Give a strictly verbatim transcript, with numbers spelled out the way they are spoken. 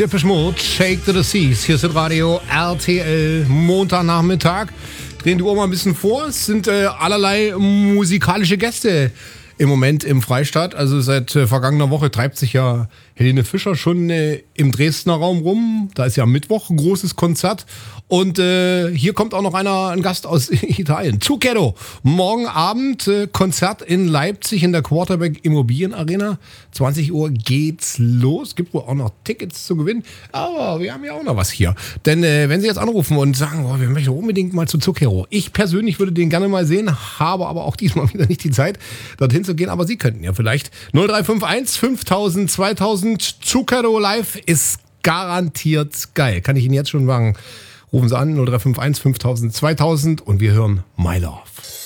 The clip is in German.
Depeche Mode, Shake to the Seas. Hier ist das Radio R T L, Montagnachmittag. Drehen die Uhr mal ein bisschen vor. Es sind äh, allerlei musikalische Gäste im Moment im Freistaat. Also seit äh, vergangener Woche treibt sich ja Helene Fischer schon äh, im Dresdner Raum rum. Da ist ja am Mittwoch ein großes Konzert. Und äh, hier kommt auch noch einer, ein Gast aus Italien. Zucchero. Morgen Abend äh, Konzert in Leipzig in der Quarterback Immobilien Arena. zwanzig Uhr geht's los. Gibt wohl auch noch Tickets zu gewinnen. Aber wir haben ja auch noch was hier. Denn äh, wenn Sie jetzt anrufen und sagen, oh, wir möchten unbedingt mal zu Zucchero. Ich persönlich würde den gerne mal sehen, habe aber auch diesmal wieder nicht die Zeit, dorthin zu gehen. Aber Sie könnten ja vielleicht. null drei fünf eins fünftausend zweitausend. Zucchero live ist garantiert geil. Kann ich Ihnen jetzt schon sagen. Rufen Sie an, null drei fünf eins fünftausend zweitausend und wir hören My Love.